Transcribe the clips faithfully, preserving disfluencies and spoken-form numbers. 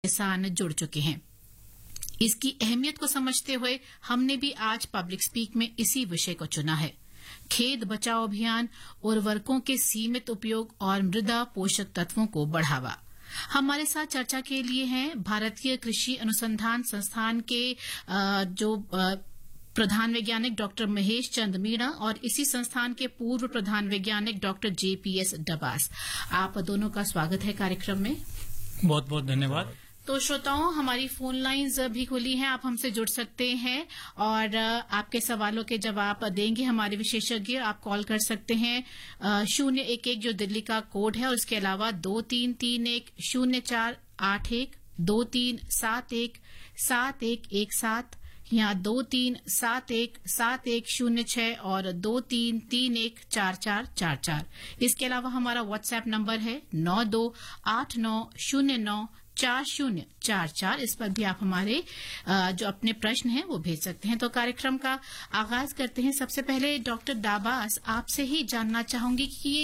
किसान जुड़ चुके हैं। इसकी अहमियत को समझते हुए हमने भी आज पब्लिक स्पीक में इसी विषय को चुना है। खेत बचाओ अभियान, उर्वरकों के सीमित उपयोग और मृदा पोषक तत्वों को बढ़ावा। हमारे साथ चर्चा के लिए हैं भारतीय कृषि अनुसंधान संस्थान के जो प्रधान वैज्ञानिक डॉक्टर महेश चंद मीणा और इसी संस्थान के पूर्व प्रधान वैज्ञानिक डॉक्टर जेपीएस डबास। आप दोनों का स्वागत है कार्यक्रम में। बहुत बहुत धन्यवाद। तो श्रोताओं, हमारी फोन लाइन्स भी खुली हैं, आप हमसे जुड़ सकते हैं और आपके सवालों के जवाब देंगे हमारे विशेषज्ञ। आप कॉल कर सकते हैं शून्य एक एक जो दिल्ली का कोड है और उसके अलावा दो तीन तीन एक शून्य चार आठ एक दो तीन सात एक सात एक एक सात या दो तीन सात एक सात एक शून्य छह और दो तीन तीन एक चार चार चार चार। इसके अलावा हमारा व्हाट्सएप नंबर है नौ दो आठ नौ शून्य नौ चार शून्य चार चार। इस पर भी आप हमारे जो अपने प्रश्न हैं वो भेज सकते हैं। तो कार्यक्रम का आगाज करते हैं। सबसे पहले डॉक्टर दाबास, आपसे ही जानना चाहूंगी कि ये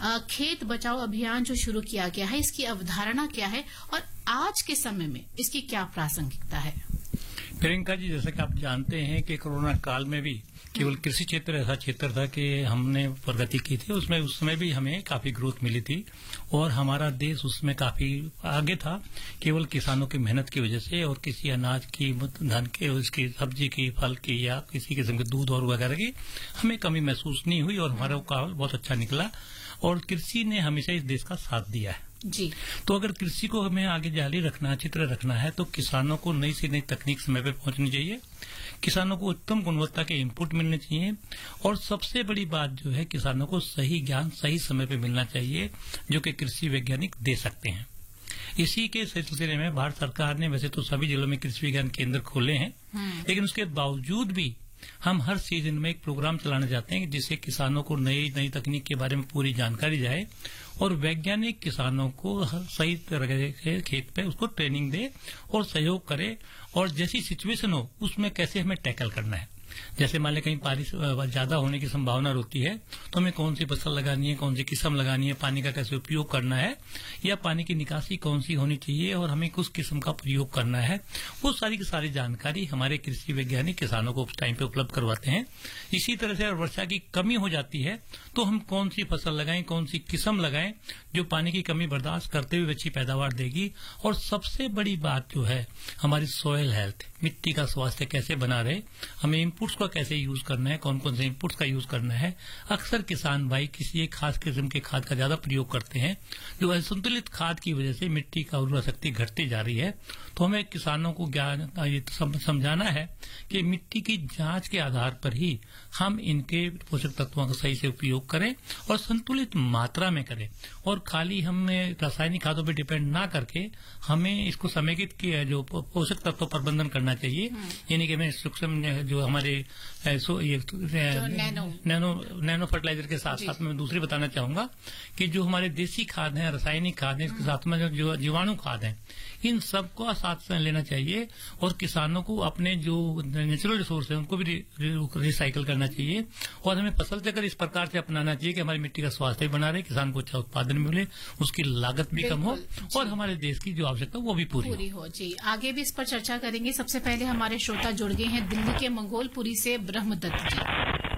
खेत बचाओ अभियान जो शुरू किया गया है, इसकी अवधारणा क्या है और आज के समय में इसकी क्या प्रासंगिकता है? प्रियंका जी, जैसा कि आप जानते हैं कि कोरोना काल में भी केवल कृषि क्षेत्र ऐसा क्षेत्र था कि हमने प्रगति की थी। उसमें उस समय भी हमें काफी ग्रोथ मिली थी और हमारा देश उसमें काफी आगे था, केवल किसानों की मेहनत की वजह से और किसी अनाज की, धान के, उसकी सब्जी की, फल की या किसी किस्म के दूध और वगैरह की हमें कमी महसूस नहीं हुई और हमारा काल बहुत अच्छा निकला और कृषि ने हमेशा इस देश का साथ दिया है जी। तो अगर कृषि को हमें आगे जारी रखना, चित्र रखना है तो किसानों को नई से नई तकनीक समय पर पहुंचनी चाहिए, किसानों को उत्तम गुणवत्ता के इनपुट मिलने चाहिए और सबसे बड़ी बात जो है, किसानों को सही ज्ञान सही समय पर मिलना चाहिए जो कि कृषि वैज्ञानिक दे सकते हैं। इसी के सिलसिले में भारत सरकार ने वैसे तो सभी जिलों में कृषि विज्ञान केंद्र खोले हैं, लेकिन उसके बावजूद भी हम हर सीजन में एक प्रोग्राम चलाना चाहते हैं जिससे किसानों को नई नई तकनीक के बारे में पूरी जानकारी जाए और वैज्ञानिक किसानों को सही तरह से खेत पे उसको ट्रेनिंग दे और सहयोग करे और जैसी सिचुएशन हो उसमें कैसे हमें टैकल करना है। जैसे मान लें कहीं बारिश ज्यादा होने की संभावना होती है तो हमें कौन सी फसल लगानी है, कौन सी किस्म लगानी है, पानी का कैसे उपयोग करना है या पानी की निकासी कौन सी होनी चाहिए और हमें किस किस्म का प्रयोग करना है, वो सारी की सारी जानकारी हमारे कृषि वैज्ञानिक किसानों को उस टाइम पे उपलब्ध करवाते हैं। इसी तरह से अगर वर्षा की कमी हो जाती है तो हम कौन सी फसल लगाएं, कौन सी किस्म लगाएं जो पानी की कमी बर्दाश्त करते हुए अच्छी पैदावार देगी। और सबसे बड़ी बात जो है हमारी सॉइल हेल्थ, मिट्टी का स्वास्थ्य कैसे बना रहे, हमें इनपुट्स का कैसे यूज करना है, कौन कौन से इनपुट्स का यूज करना है। अक्सर किसान भाई किसी एक खास किस्म के खाद का ज्यादा प्रयोग करते हैं जो असंतुलित खाद की वजह से मिट्टी का उर्वरा शक्ति घटती जा रही है। तो हमें किसानों को ज्ञान ये समझाना है कि मिट्टी की जांच के आधार पर ही हम इनके पोषक तत्वों का सही से उपयोग करें और संतुलित मात्रा में करें और खाली हमें रासायनिक खादों पर डिपेंड ना करके हमें इसको समेकित किया जो पोषक तत्व प्रबंधन करना चाहिए। यानी कि हमें सूक्ष्म जो हमारे सो ये नैनो नैनो नैनो फर्टिलाइजर के साथ साथ में दूसरी बताना चाहूंगा कि जो हमारे देसी खाद हैं, रासायनिक खाद हैं, इसके साथ में जो जीवाणु खाद हैं, इन सबको साथ में लेना चाहिए और किसानों को अपने जो नेचुरल रिसोर्स है उनको भी रिसाइकिल करना चाहिए और हमें फसल चक्र इस प्रकार से अपनाना चाहिए कि हमारी मिट्टी का स्वास्थ्य भी बना रहे, किसान को अच्छा उत्पादन मिले, उसकी लागत भी कम हो और हमारे देश की जो आवश्यकता वो भी पूरी, पूरी हो। हो जी, आगे भी इस पर चर्चा करेंगे। सबसे पहले हमारे श्रोता जुड़ गए हैं दिल्ली के मंगोलपुरी से ब्रह्मदत्त जी।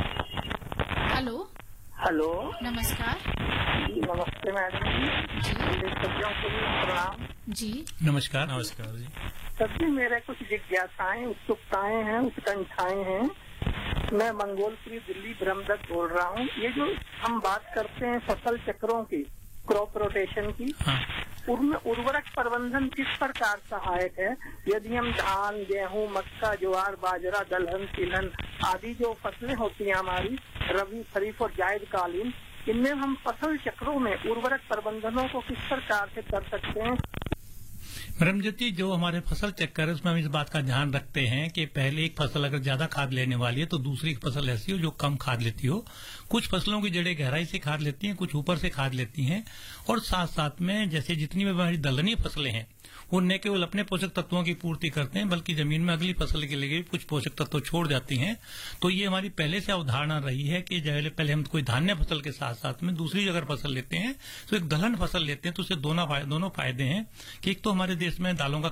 हेलो हेलो, नमस्कार जी। नमस्ते मैडम जी, सब्जियों को भी प्रणाम जी। नमस्कार नमस्कार जी। सब्जी मेरे कुछ जिज्ञासाएं, उत्सुकताएं हैं, उत्कंठाएं हैं। मैं मंगोलपुरी दिल्ली ब्रह्मदत्त बोल रहा हूँ। ये जो हम बात करते हैं फसल चक्रों की, क्रॉप रोटेशन की, हाँ। उनमें उर्वरक प्रबंधन किस प्रकार सहायक है? यदि हम धान, गेहूं, मक्का, ज्वार, बाजरा, दलहन, तिलहन आदि जो फसलें होती हैं हमारी रबी, खरीफ और जायद कालीन, इनमें हम फसल चक्रों में उर्वरक प्रबंधनों को किस प्रकार से कर सकते हैं? ब्रह्मदत्त, जो हमारे फसल चक्कर है उसमें हम इस बात का ध्यान रखते हैं कि पहले एक फसल अगर ज्यादा खाद लेने वाली है तो दूसरी फसल ऐसी हो जो कम खाद लेती हो। कुछ फसलों की जड़ें गहराई से खाद लेती हैं, कुछ ऊपर से खाद लेती हैं और साथ साथ में जैसे जितनी भी हमारी दलहनी फसलें हैं वो न केवल अपने पोषक तत्वों की पूर्ति करते हैं बल्कि जमीन में अगली फसल के लिए भी कुछ पोषक तत्व छोड़ जाती हैं। तो ये हमारी पहले से अवधारणा रही है कि जब पहले हम कोई धान्य फसल के साथ साथ में दूसरी अगर फसल लेते हैं तो एक दलहन फसल लेते हैं तो उससे दोनों दोनों फायदे हैं कि एक तो हमारे देश में दालों का